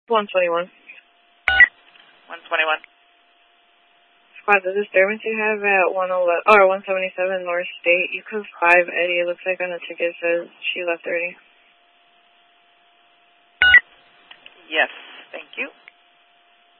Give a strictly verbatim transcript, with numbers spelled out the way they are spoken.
one twenty-one. one twenty-one. Squad, the disturbance you have at one eleven, or one seventy-seven North State, you code five Eddie. It looks like on the ticket says she left already. Yes, thank you.